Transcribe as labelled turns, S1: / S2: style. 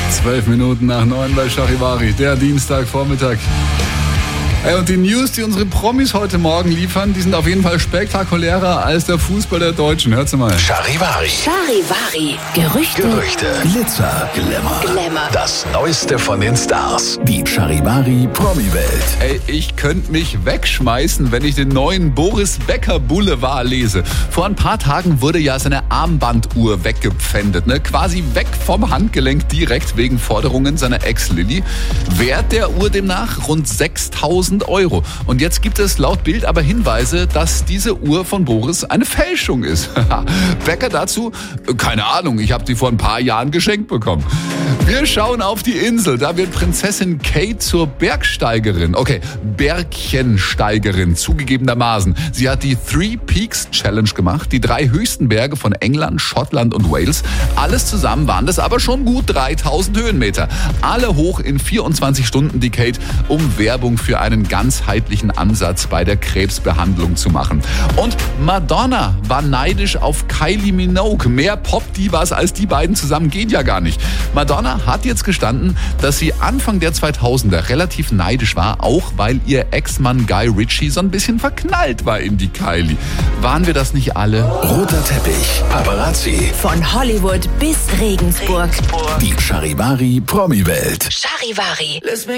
S1: 12 Minuten nach 9 bei Charivari, der Dienstagvormittag. Und die News, die unsere Promis heute Morgen liefern, die sind auf jeden Fall spektakulärer als der Fußball der Deutschen. Hört's mal.
S2: Charivari.
S3: Charivari. Gerüchte.
S2: Glitzer. Glamour. Das Neueste von den Stars. Die Charivari Promi-Welt.
S1: Ey, ich könnte mich wegschmeißen, wenn ich den neuen Boris Becker Boulevard lese. Vor ein paar Tagen wurde ja seine Armbanduhr weggepfändet, ne? Quasi weg vom Handgelenk direkt wegen Forderungen seiner Ex Lilly. Wert der Uhr demnach rund 6.000 €. Und jetzt gibt es laut Bild aber Hinweise, dass diese Uhr von Boris eine Fälschung ist. Becker dazu? Keine Ahnung, ich habe die vor ein paar Jahren geschenkt bekommen. Wir schauen auf die Insel. Da wird Prinzessin Kate zur Bergsteigerin. Okay, Bergchensteigerin, zugegebenermaßen. Sie hat die Three Peaks Challenge gemacht, die 3 höchsten Berge von England, Schottland und Wales. Alles zusammen waren das aber schon gut 3000 Höhenmeter. Alle hoch in 24 Stunden, die Kate, um Werbung für einen ganzheitlichen Ansatz bei der Krebsbehandlung zu machen. Und Madonna war neidisch auf Kylie Minogue. Mehr Pop-Divas als die beiden zusammen geht ja gar nicht. Madonna hat jetzt gestanden, dass sie Anfang der 2000er relativ neidisch war, auch weil ihr Ex-Mann Guy Ritchie so ein bisschen verknallt war in die Kylie. Waren wir das nicht alle?
S2: Roter Teppich, Paparazzi.
S3: Von Hollywood bis Regensburg.
S2: Die Charivari Promi-Welt.
S3: Charivari.